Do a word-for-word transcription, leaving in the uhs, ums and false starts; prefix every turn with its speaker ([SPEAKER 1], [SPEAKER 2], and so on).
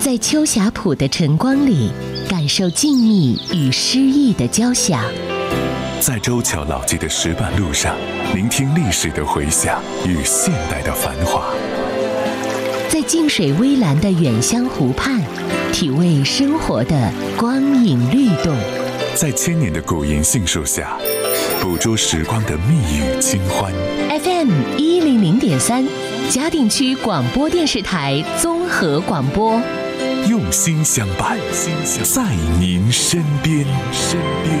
[SPEAKER 1] 在秋霞浦的晨光里，感受静谧与诗意的交响；
[SPEAKER 2] 在周桥老街的石板路上，聆听历史的回响与现代的繁华；
[SPEAKER 1] 在静水微澜的远乡湖畔，体味生活的光影律动；
[SPEAKER 2] 在千年的古银杏树下，捕捉时光的蜜语清欢。
[SPEAKER 1] F M 一零零点三，嘉定区广播电视台综合广播，
[SPEAKER 2] 用心相伴，在您身边。身边